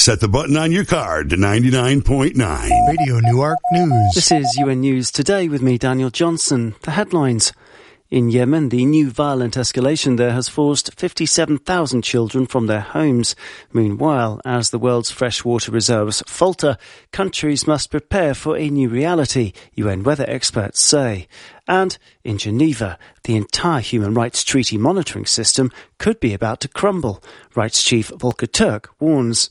set the button on your card to 99.9. Radio Newark News. This is UN News Today with me, Daniel Johnson. The headlines. In Yemen, the new violent escalation there has forced 57,000 children from their homes. Meanwhile, as the world's freshwater reserves falter, countries must prepare for a new reality, UN weather experts say. And in Geneva, the entire human rights treaty monitoring system could be about to crumble. Rights Chief Volker Turk warns.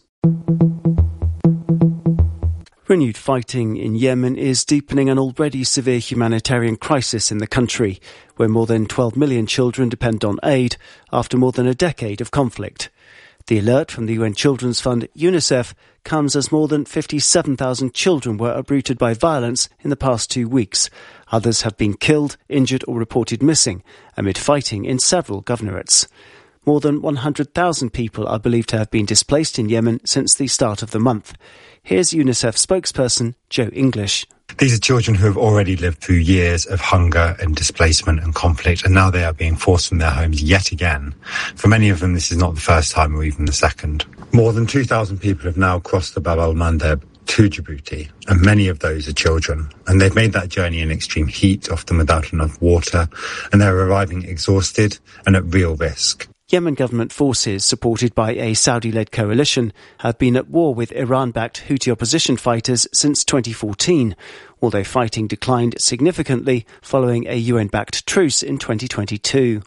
Renewed fighting in Yemen is deepening an already severe humanitarian crisis in the country, where more than 12 million children depend on aid after more than a decade of conflict. The alert from the UN Children's Fund, UNICEF, comes as more than 57,000 children were uprooted by violence in the past 2 weeks. Others have been killed, injured or reported missing amid fighting in several governorates. More than 100,000 people are believed to have been displaced in Yemen since the start of the month. Here's UNICEF spokesperson Joe English. These are children who have already lived through years of hunger and displacement and conflict, and now they are being forced from their homes yet again. For many of them, this is not the first time or even the second. More than 2,000 people have now crossed the Bab al-Mandeb to Djibouti, and many of those are children. And they've made that journey in extreme heat, often without enough water, and they're arriving exhausted and at real risk. Yemen government forces, supported by a Saudi-led coalition, have been at war with Iran-backed Houthi opposition fighters since 2014, although fighting declined significantly following a UN-backed truce in 2022.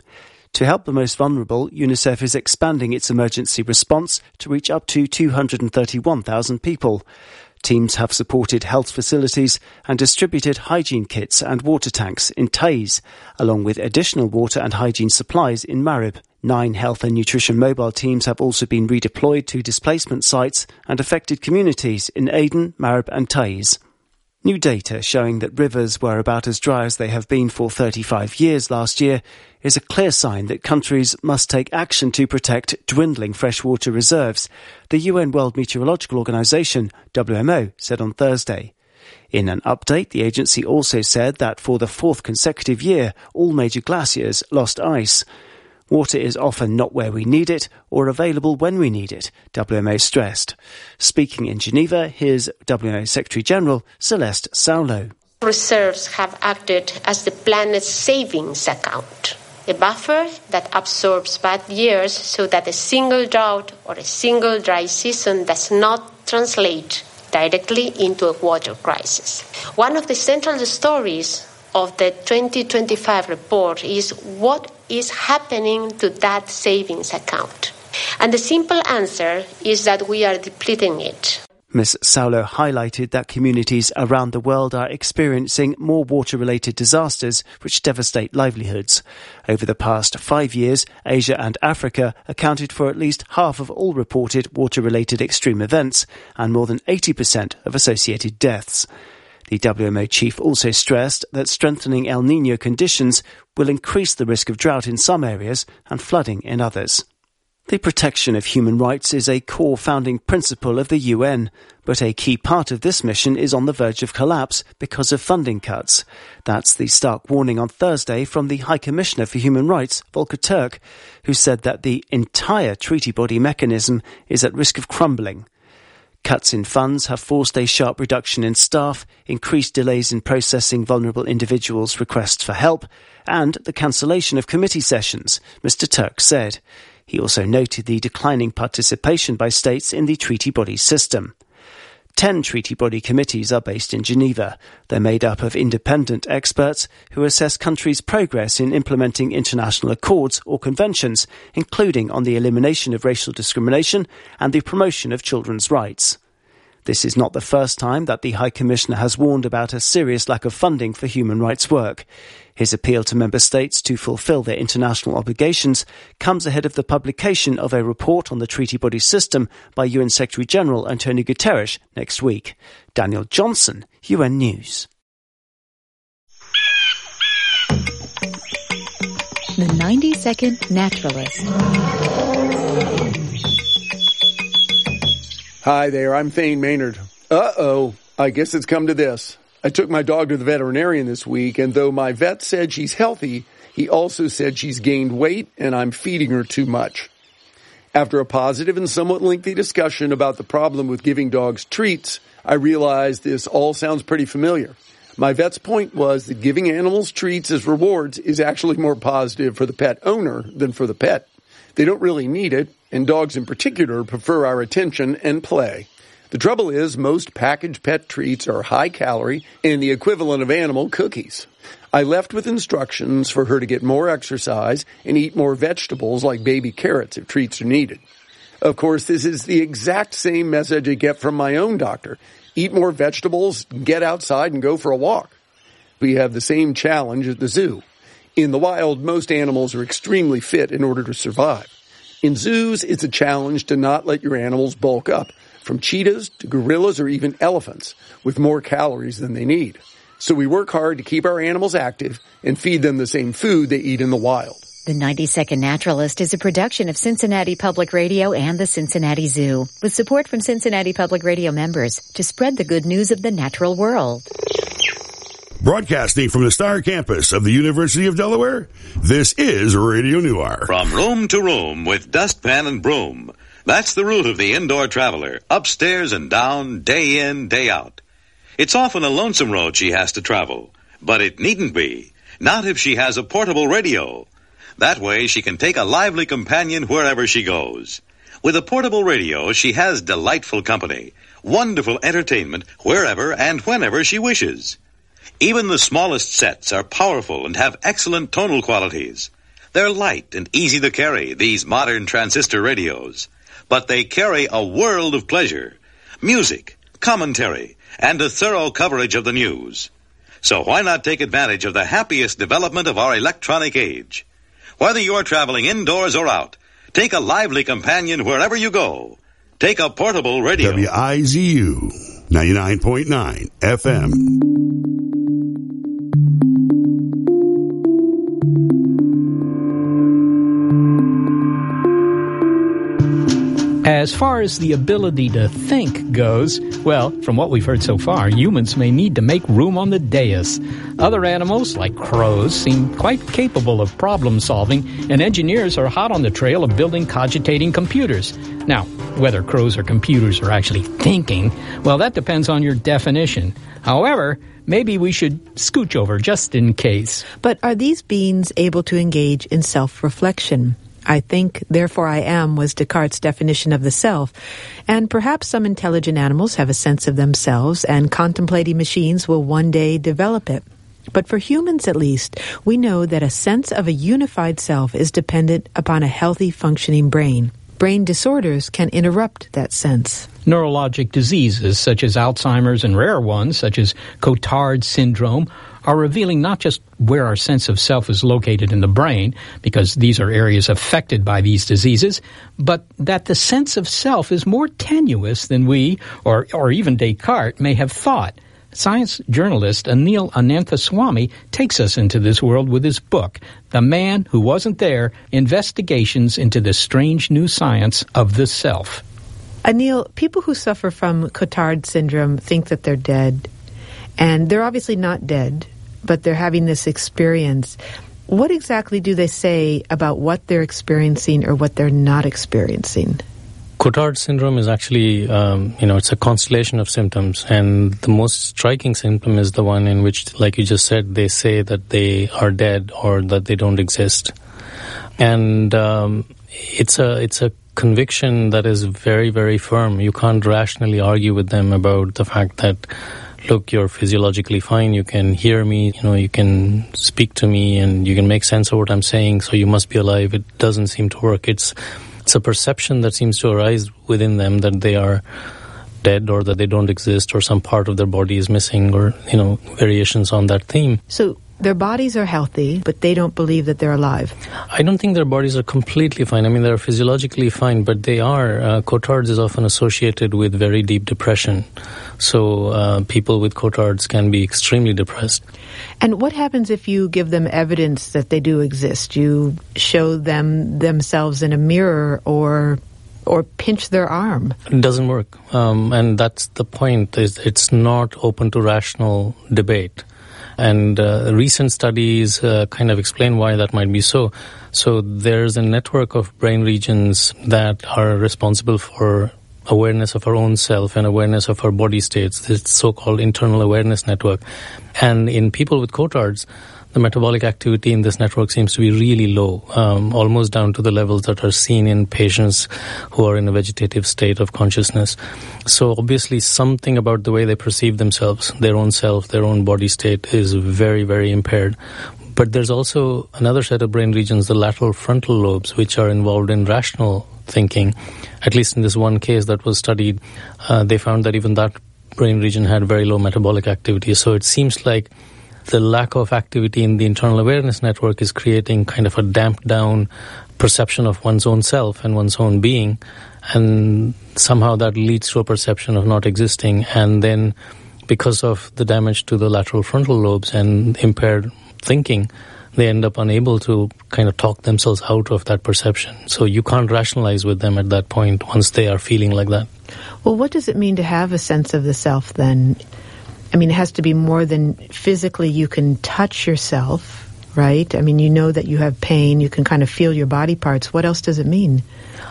To help the most vulnerable, UNICEF is expanding its emergency response to reach up to 231,000 people. Teams have supported health facilities and distributed hygiene kits and water tanks in Taiz, along with additional water and hygiene supplies in Marib. 9 health and nutrition mobile teams have also been redeployed to displacement sites and affected communities in Aden, Marib and Taiz. New data showing that rivers were about as dry as they have been for 35 years last year is a clear sign that countries must take action to protect dwindling freshwater reserves, the UN World Meteorological Organization, WMO, said on Thursday. In an update, the agency also said that for the 4th consecutive year, all major glaciers lost ice. Water is often not where we need it or available when we need it, WMO stressed. Speaking in Geneva, here's WMO Secretary-General Celeste Saulo. Reserves have acted as the planet's savings account, a buffer that absorbs bad years so that a single drought or a single dry season does not translate directly into a water crisis. One of the central stories of the 2025 report is what is happening to that savings account. And the simple answer is that we are depleting it. Ms. Saulo highlighted that communities around the world are experiencing more water-related disasters which devastate livelihoods. Over the past 5 years, Asia and Africa accounted for at least half of all reported water-related extreme events and more than 80% of associated deaths. The WMO chief also stressed that strengthening El Niño conditions will increase the risk of drought in some areas and flooding in others. The protection of human rights is a core founding principle of the UN, but a key part of this mission is on the verge of collapse because of funding cuts. That's the stark warning on Thursday from the High Commissioner for Human Rights, Volker Turk, who said that the entire treaty body mechanism is at risk of crumbling. Cuts in funds have forced a sharp reduction in staff, increased delays in processing vulnerable individuals' requests for help, and the cancellation of committee sessions, Mr. Turk said. He also noted the declining participation by states in the treaty body system. 10 treaty body committees are based in Geneva. They're made up of independent experts who assess countries' progress in implementing international accords or conventions, including on the elimination of racial discrimination and the promotion of children's rights. This is not the first time that the High Commissioner has warned about a serious lack of funding for human rights work. His appeal to member states to fulfil their international obligations comes ahead of the publication of a report on the treaty body system by UN Secretary-General Antonio Guterres next week. Daniel Johnson, UN News. The 90-Second Naturalist. Hi there, I'm Thane Maynard. Uh-oh, I guess it's come to this. I took my dog to the veterinarian this week, and though my vet said she's healthy, he also said she's gained weight and I'm feeding her too much. After a positive and somewhat lengthy discussion about the problem with giving dogs treats, I realized this all sounds pretty familiar. My vet's point was that giving animals treats as rewards is actually more positive for the pet owner than for the pet. They don't really need it, and dogs in particular prefer our attention and play. The trouble is, most packaged pet treats are high-calorie and the equivalent of animal cookies. I left with instructions for her to get more exercise and eat more vegetables like baby carrots if treats are needed. Of course, this is the exact same message I get from my own doctor. Eat more vegetables, get outside, and go for a walk. We have the same challenge at the zoo. In the wild, most animals are extremely fit in order to survive. In zoos, it's a challenge to not let your animals bulk up, from cheetahs to gorillas or even elephants, with more calories than they need. So we work hard to keep our animals active and feed them the same food they eat in the wild. The 90-Second Naturalist is a production of Cincinnati Public Radio and the Cincinnati Zoo, with support from Cincinnati Public Radio members to spread the good news of the natural world. Broadcasting from the Star Campus of the University of Delaware, this is Radio Noir. From room to room with dustpan and broom. That's the route of the indoor traveler, upstairs and down, day in, day out. It's often a lonesome road she has to travel, but it needn't be. Not if she has a portable radio. That way she can take a lively companion wherever she goes. With a portable radio, she has delightful company, wonderful entertainment wherever and whenever she wishes. Even the smallest sets are powerful and have excellent tonal qualities. They're light and easy to carry, these modern transistor radios. But they carry a world of pleasure, music, commentary, and a thorough coverage of the news. So why not take advantage of the happiest development of our electronic age? Whether you're traveling indoors or out, take a lively companion wherever you go. Take a portable radio. WIZU 99.9 FM. As far as the ability to think goes, well, from what we've heard so far, humans may need to make room on the dais. Other animals, like crows, seem quite capable of problem solving, and engineers are hot on the trail of building cogitating computers. Now, whether crows or computers are actually thinking, well, that depends on your definition. However, maybe we should scooch over just in case. But are these beings able to engage in self-reflection? I think, therefore I am, was Descartes' definition of the self. And perhaps some intelligent animals have a sense of themselves, and contemplating machines will one day develop it. But for humans, at least, we know that a sense of a unified self is dependent upon a healthy, functioning brain. Brain disorders can interrupt that sense. Neurologic diseases such as Alzheimer's and rare ones such as Cotard syndrome are revealing not just where our sense of self is located in the brain, because these are areas affected by these diseases, but that the sense of self is more tenuous than we, or even Descartes, may have thought. Science journalist Anil Ananthaswamy takes us into this world with his book, The Man Who Wasn't There, Investigations into the Strange New Science of the Self. Anil, people who suffer from Cotard syndrome think that they're dead. And they're obviously not dead, but they're having this experience. What exactly do they say about what they're experiencing or what they're not experiencing? Cotard syndrome is actually, it's a constellation of symptoms. And the most striking symptom is the one in which, like you just said, they say that they are dead or that they don't exist. And it's a conviction that is very, very firm. You can't rationally argue with them about the fact that, look, you're physiologically fine, you can hear me, you can speak to me, and you can make sense of what I'm saying, so you must be alive. It doesn't seem to work. It's a perception that seems to arise within them that they are dead or that they don't exist or some part of their body is missing or, variations on that theme. So their bodies are healthy, but they don't believe that they're alive. I don't think their bodies are completely fine. I mean, they're physiologically fine, but they are. Cotard's is often associated with very deep depression. So people with Cotard's can be extremely depressed. And what happens if you give them evidence that they do exist? You show them themselves in a mirror or pinch their arm? It doesn't work. And that's the point. It's not open to rational debate. And recent studies kind of explain why that might be so. So there's a network of brain regions that are responsible for awareness of our own self and awareness of our body states, this so-called internal awareness network. And in people with Cotards, the metabolic activity in this network seems to be really low, almost down to the levels that are seen in patients who are in a vegetative state of consciousness. So obviously something about the way they perceive themselves, their own self, their own body state is very, very impaired. But there's also another set of brain regions, the lateral frontal lobes, which are involved in rational thinking. At least in this one case that was studied, they found that even that brain region had very low metabolic activity. So it seems like the lack of activity in the internal awareness network is creating kind of a damped down perception of one's own self and one's own being, and somehow that leads to a perception of not existing. And then because of the damage to the lateral frontal lobes and impaired thinking, they end up unable to kind of talk themselves out of that perception. So you can't rationalize with them at that point once they are feeling like that. Well, what does it mean to have a sense of the self then? I mean, it has to be more than physically you can touch yourself, right? I mean, you know that you have pain, you can kind of feel your body parts. What else does it mean?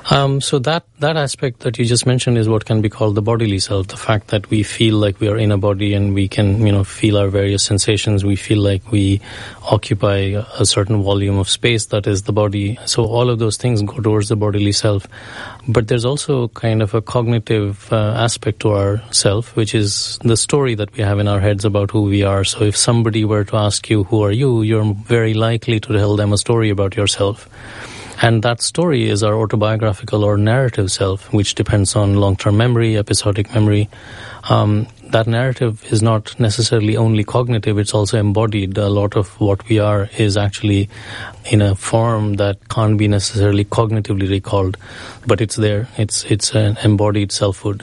So that aspect that you just mentioned is what can be called the bodily self, the fact that we feel like we are in a body and we can, feel our various sensations. We feel like we occupy a certain volume of space that is the body. So all of those things go towards the bodily self. But there's also kind of a cognitive aspect to our self, which is the story that we have in our heads about who we are. So if somebody were to ask you, who are you, you're very likely to tell them a story about yourself. And that story is our autobiographical or narrative self, which depends on long-term memory, episodic memory. That narrative is not necessarily only cognitive, it's also embodied. A lot of what we are is actually in a form that can't be necessarily cognitively recalled, but it's there. It's an embodied selfhood.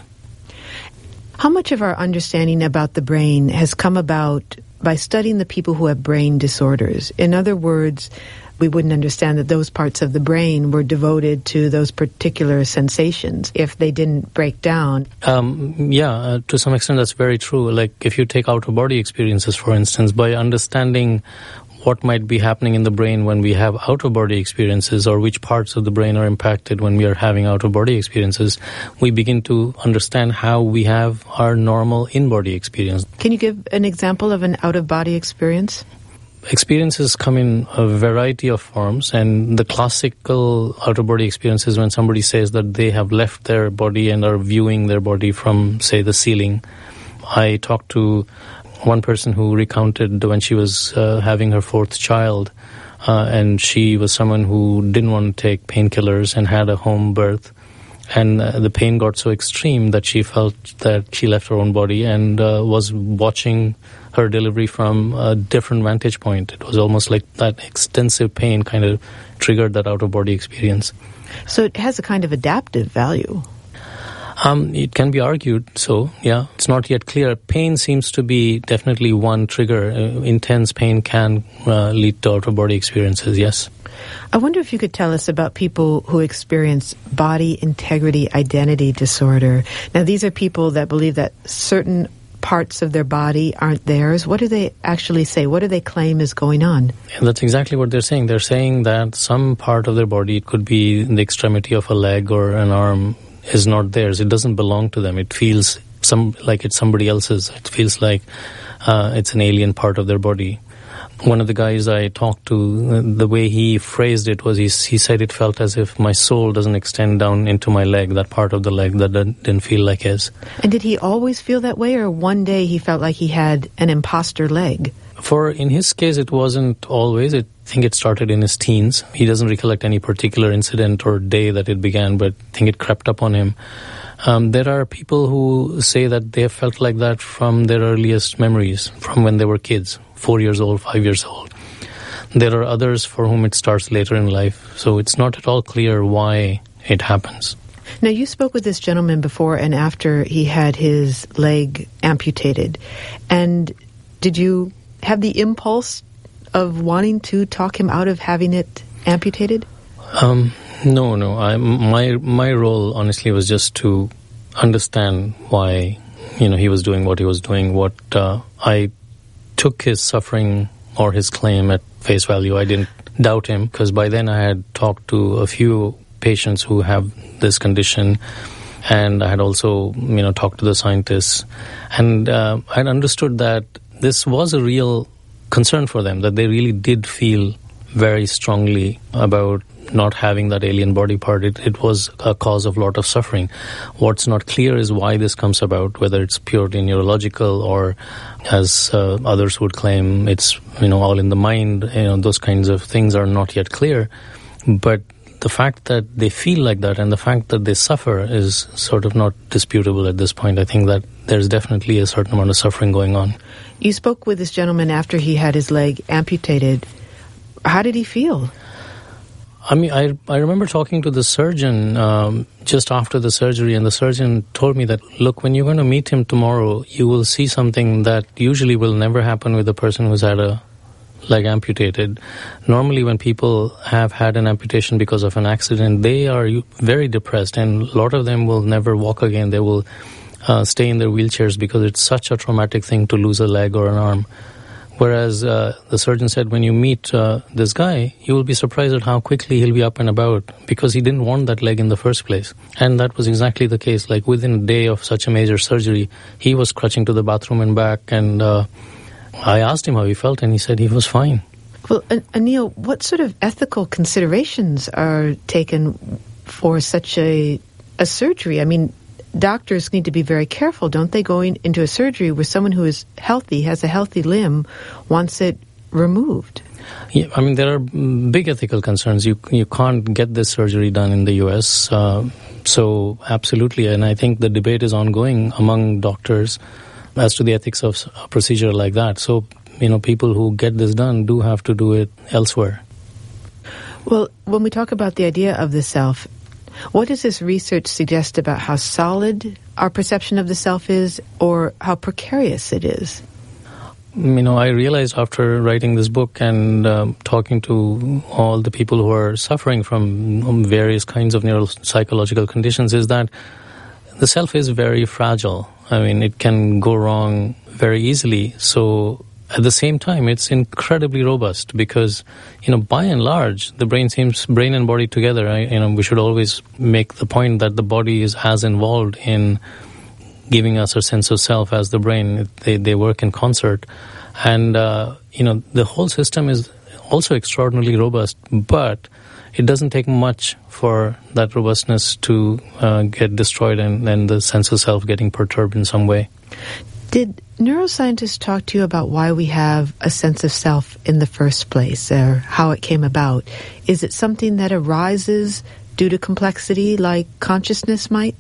How much of our understanding about the brain has come about by studying the people who have brain disorders? In other words, we wouldn't understand that those parts of the brain were devoted to those particular sensations if they didn't break down. To some extent that's very true. Like if you take out-of-body experiences, for instance, by understanding what might be happening in the brain when we have out-of-body experiences, or which parts of the brain are impacted when we are having out-of-body experiences, we begin to understand how we have our normal in-body experience. Can you give an example of an out-of-body experience? Experiences come in a variety of forms, and the classical out-of-body experience is when somebody says that they have left their body and are viewing their body from, say, the ceiling. I talked to one person who recounted when she was having her fourth child, and she was someone who didn't want to take painkillers and had a home birth. And the pain got so extreme that she felt that she left her own body and was watching her delivery from a different vantage point. It was almost like that extensive pain kind of triggered that out-of-body experience. So it has a kind of adaptive value. It can be argued so, yeah. It's not yet clear. Pain seems to be definitely one trigger. Intense pain can lead to out-of-body experiences, yes. I wonder if you could tell us about people who experience body integrity identity disorder. Now, these are people that believe that certain parts of their body aren't theirs. What do they actually say? What do they claim is going on? And that's exactly what they're saying. They're saying that some part of their body, it could be the extremity of a leg or an arm, is not theirs. It doesn't belong to them. It feels like it's somebody else's. It feels like it's an alien part of their body. One of the guys I talked to, the way he phrased it was he said it felt as if my soul doesn't extend down into my leg, that part of the leg that didn't feel like his. And did he always feel that way, or one day he felt like he had an imposter leg? In his case, it wasn't always. I think it started in his teens. He doesn't recollect any particular incident or day that it began, but I think it crept up on him. There are people who say that they have felt like that from their earliest memories, from when they were kids, 4 years old, 5 years old. There are others for whom it starts later in life, so it's not at all clear why it happens. Now, you spoke with this gentleman before and after he had his leg amputated, and did you have the impulse of wanting to talk him out of having it amputated? No. My role, honestly, was just to understand why, he was doing what he was doing. What I took his suffering or his claim at face value. I didn't doubt him, because by then I had talked to a few patients who have this condition, and I had also, talked to the scientists, and I had understood that this was a real concern for them, that they really did feel very strongly about not having that alien body part. It was a cause of a lot of suffering. What's not clear is why this comes about, whether it's purely neurological or, as others would claim, it's all in the mind. Those kinds of things are not yet clear. But the fact that they feel like that and the fact that they suffer is sort of not disputable at this point. I think that there's definitely a certain amount of suffering going on. You spoke with this gentleman after he had his leg amputated. How did he feel? I mean, I remember talking to the surgeon just after the surgery, and the surgeon told me that, look, when you're going to meet him tomorrow, you will see something that usually will never happen with a person who's had a leg amputated. Normally when people have had an amputation because of an accident, they are very depressed, and a lot of them will never walk again. They will stay in their wheelchairs because it's such a traumatic thing to lose a leg or an arm. Whereas the surgeon said, when you meet this guy, you will be surprised at how quickly he'll be up and about, because he didn't want that leg in the first place. And that was exactly the case. Like within a day of such a major surgery, he was crutching to the bathroom and back, and I asked him how he felt, and he said he was fine. Well, Anil, what sort of ethical considerations are taken for such a surgery? I mean, doctors need to be very careful, don't they, going into a surgery where someone who is healthy, has a healthy limb, wants it removed? Yeah, I mean, there are big ethical concerns. You can't get this surgery done in the U.S., so absolutely, and I think the debate is ongoing among doctors as to the ethics of a procedure like that. So, people who get this done do have to do it elsewhere. Well, when we talk about the idea of the self, what does this research suggest about how solid our perception of the self is, or how precarious it is? I realized after writing this book and talking to all the people who are suffering from various kinds of neuropsychological conditions is that the self is very fragile. I mean, it can go wrong very easily. So at the same time, it's incredibly robust because, by and large, the brain and body together. We should always make the point that the body is as involved in giving us a sense of self as the brain. They work in concert. And, the whole system is also extraordinarily robust, but it doesn't take much for that robustness to get destroyed and the sense of self getting perturbed in some way. Did neuroscientists talk to you about why we have a sense of self in the first place, or how it came about? Is it something that arises due to complexity like consciousness might?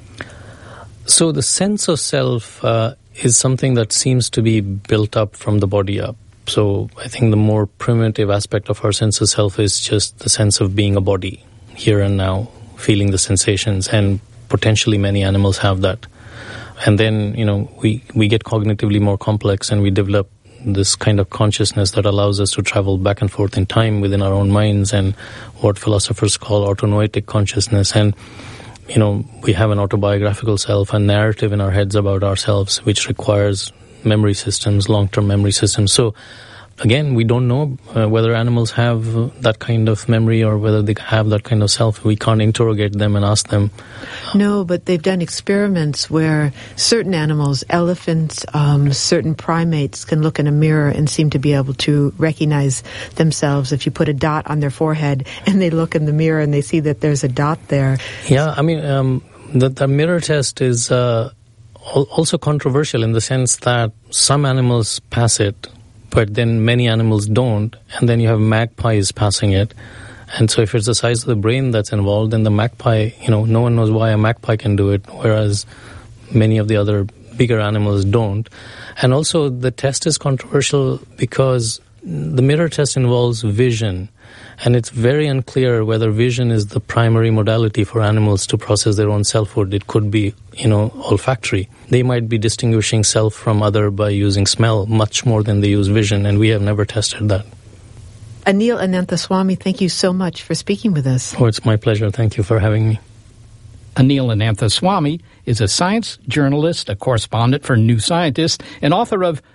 So the sense of self is something that seems to be built up from the body up. So I think the more primitive aspect of our sense of self is just the sense of being a body, here and now, feeling the sensations, and potentially many animals have that. And then, we get cognitively more complex, and we develop this kind of consciousness that allows us to travel back and forth in time within our own minds, and what philosophers call autonoetic consciousness. And, we have an autobiographical self, a narrative in our heads about ourselves, which requires memory systems, long-term memory systems. So, again, we don't know whether animals have that kind of memory or whether they have that kind of self. We can't interrogate them and ask them. No, but they've done experiments where certain animals, elephants, certain primates can look in a mirror and seem to be able to recognize themselves. If you put a dot on their forehead and they look in the mirror and they see that there's a dot there. Yeah, I mean, the mirror test is also controversial in the sense that some animals pass it, but then many animals don't, and then you have magpies passing it. And so if it's the size of the brain that's involved, then the magpie, no one knows why a magpie can do it, whereas many of the other bigger animals don't. And also the test is controversial because the mirror test involves vision, and it's very unclear whether vision is the primary modality for animals to process their own selfhood. It could be, olfactory. They might be distinguishing self from other by using smell much more than they use vision, and we have never tested that. Anil Ananthaswamy, thank you so much for speaking with us. Oh, it's my pleasure. Thank you for having me. Anil Ananthaswamy is a science journalist, a correspondent for New Scientist, and author of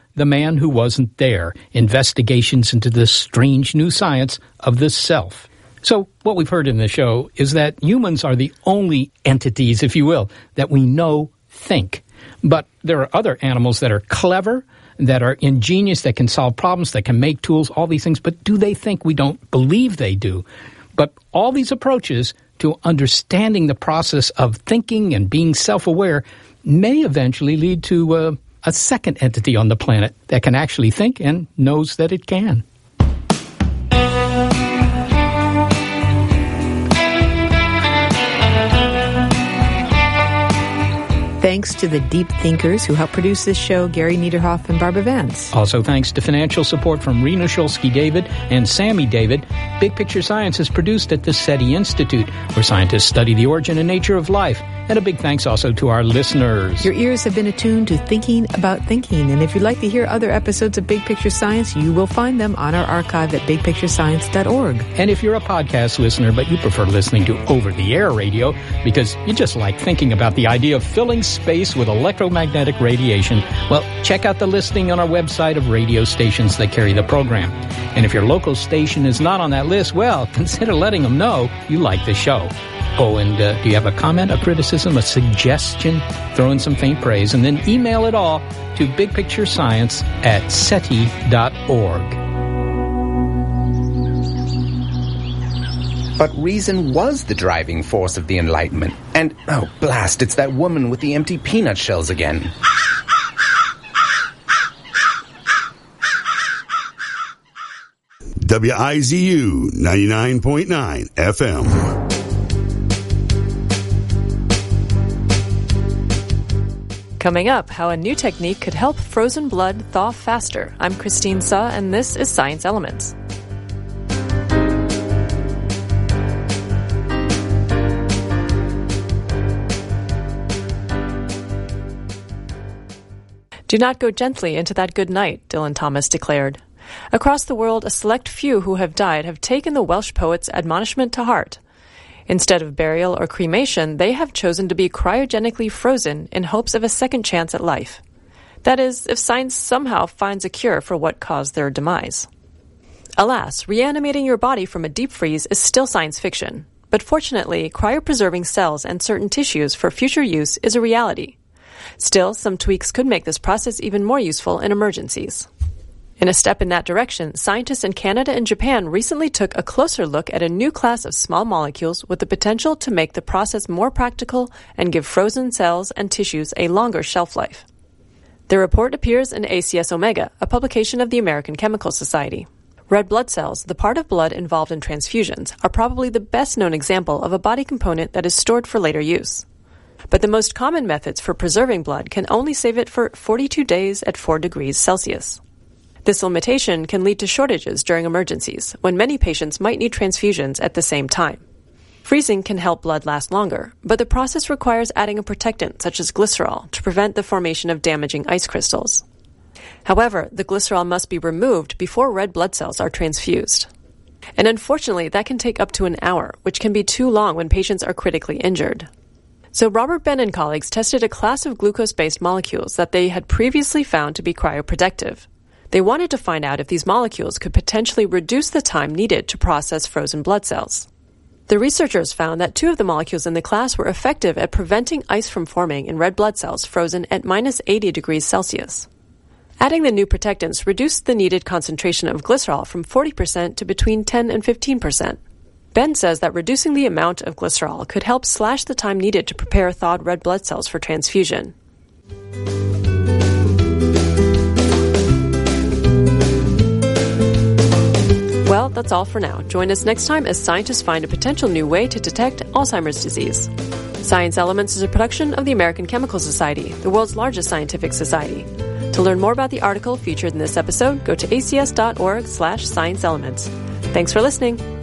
The Man Who Wasn't There, Investigations into the Strange New Science of the Self. So what we've heard in the show is that humans are the only entities, if you will, that we know think. But there are other animals that are clever, that are ingenious, that can solve problems, that can make tools, all these things. But do they think? We don't believe they do. But all these approaches to understanding the process of thinking and being self-aware may eventually lead to a second entity on the planet that can actually think and knows that it can. Thanks to the deep thinkers who helped produce this show, Gary Niederhoff and Barbara Vance. Also thanks to financial support from Rena Shulsky-David and Sammy David. Big Picture Science is produced at the SETI Institute, where scientists study the origin and nature of life. And a big thanks also to our listeners. Your ears have been attuned to Thinking About Thinking, and if you'd like to hear other episodes of Big Picture Science, you will find them on our archive at bigpicturescience.org. And if you're a podcast listener, but you prefer listening to over-the-air radio because you just like thinking about the idea of filling space with electromagnetic radiation, well, check out the listing on our website of radio stations that carry the program. And if your local station is not on that list, well, consider letting them know you like the show. Oh, and do you have a comment, a criticism, a suggestion? Throw in some faint praise, and then email it all to bigpicturescience@seti.org. But reason was the driving force of the Enlightenment. And, oh, blast, it's that woman with the empty peanut shells again. WIZU 99.9 FM. Coming up, how a new technique could help frozen blood thaw faster. I'm Christine Suh, and this is Science Elements. Do not go gently into that good night, Dylan Thomas declared. Across the world, a select few who have died have taken the Welsh poet's admonishment to heart. Instead of burial or cremation, they have chosen to be cryogenically frozen in hopes of a second chance at life. That is, if science somehow finds a cure for what caused their demise. Alas, reanimating your body from a deep freeze is still science fiction. But fortunately, cryopreserving cells and certain tissues for future use is a reality. Still, some tweaks could make this process even more useful in emergencies. In a step in that direction, scientists in Canada and Japan recently took a closer look at a new class of small molecules with the potential to make the process more practical and give frozen cells and tissues a longer shelf life. The report appears in ACS Omega, a publication of the American Chemical Society. Red blood cells, the part of blood involved in transfusions, are probably the best known example of a body component that is stored for later use. But the most common methods for preserving blood can only save it for 42 days at 4 degrees Celsius. This limitation can lead to shortages during emergencies, when many patients might need transfusions at the same time. Freezing can help blood last longer, but the process requires adding a protectant such as glycerol to prevent the formation of damaging ice crystals. However, the glycerol must be removed before red blood cells are transfused. And unfortunately, that can take up to an hour, which can be too long when patients are critically injured. So Robert Ben and colleagues tested a class of glucose-based molecules that they had previously found to be cryoprotective. They wanted to find out if these molecules could potentially reduce the time needed to process frozen blood cells. The researchers found that 2 of the molecules in the class were effective at preventing ice from forming in red blood cells frozen at minus 80 degrees Celsius. Adding the new protectants reduced the needed concentration of glycerol from 40% to between 10 and 15%. Ben says that reducing the amount of glycerol could help slash the time needed to prepare thawed red blood cells for transfusion. Well, that's all for now. Join us next time as scientists find a potential new way to detect Alzheimer's disease. Science Elements is a production of the American Chemical Society, the world's largest scientific society. To learn more about the article featured in this episode, go to acs.org/science elements. Thanks for listening.